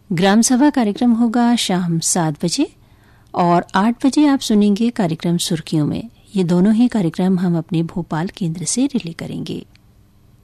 ग्राम सभा कार्यक्रम होगा शाम 7 बजे और 8 बजे आप सुनेंगे कार्यक्रम सुर्खियों में। ये दोनों ही कार्यक्रम हम अपने भोपाल केंद्र से रिले करेंगे।